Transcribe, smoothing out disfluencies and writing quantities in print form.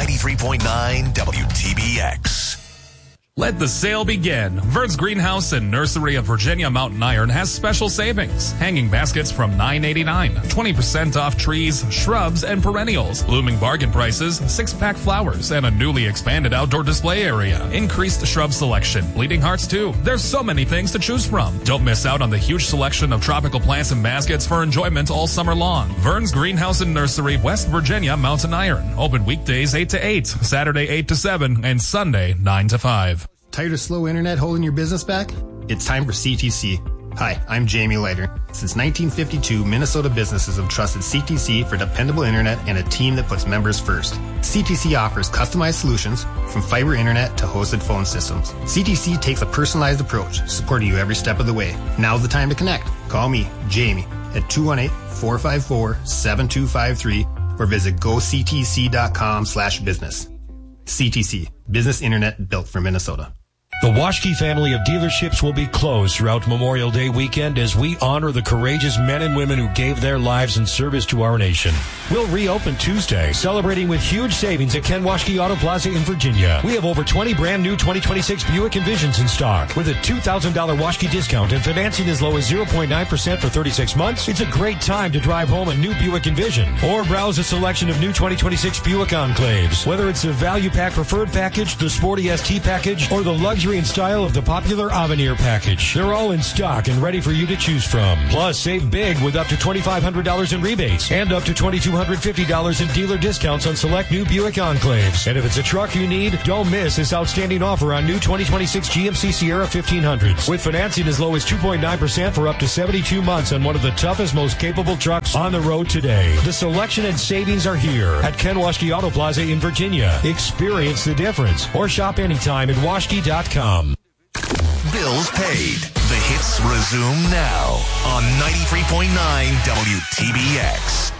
93.9 WTBX. Let the sale begin. Vern's Greenhouse and Nursery of Virginia Mountain Iron has special savings. Hanging baskets from $9.89. 20% off trees, shrubs, and perennials. Blooming bargain prices, 6-pack flowers, and a newly expanded outdoor display area. Increased shrub selection. Bleeding hearts too. There's so many things to choose from. Don't miss out on the huge selection of tropical plants and baskets for enjoyment all summer long. Vern's Greenhouse and Nursery, West Virginia Mountain Iron. Open weekdays 8 to 8, Saturday 8 to 7, and Sunday 9 to 5. Tired of slow internet holding your business back? It's time for CTC. Hi, I'm Jamie Leiter. Since 1952, Minnesota businesses have trusted CTC for dependable internet and a team that puts members first. CTC offers customized solutions from fiber internet to hosted phone systems. CTC takes a personalized approach, supporting you every step of the way. Now's the time to connect. Call me, Jamie, at 218-454-7253 or visit goctc.com/business. CTC, business internet built for Minnesota. The Waschke family of dealerships will be closed throughout Memorial Day weekend as we honor the courageous men and women who gave their lives in service to our nation. We'll reopen Tuesday, celebrating with huge savings at Ken Waschke Auto Plaza in Virginia. We have over 20 brand new 2026 Buick Envisions in stock with a $2,000 Waschke discount and financing as low as 0.9% for 36 months. It's a great time to drive home a new Buick Envision or browse a selection of new 2026 Buick Enclaves. Whether it's the Value Pack Preferred Package, the Sporty ST Package, or the Luxury and style of the popular Avenir package. They're all in stock and ready for you to choose from. Plus, save big with up to $2,500 in rebates and up to $2,250 in dealer discounts on select new Buick Enclaves. And if it's a truck you need, don't miss this outstanding offer on new 2026 GMC Sierra 1500s with financing as low as 2.9% for up to 72 months on one of the toughest, most capable trucks on the road today. The selection and savings are here at Ken Waschke Auto Plaza in Virginia. Experience the difference or shop anytime at waschke.com. Bills paid. The hits resume now on 93.9 WTBX.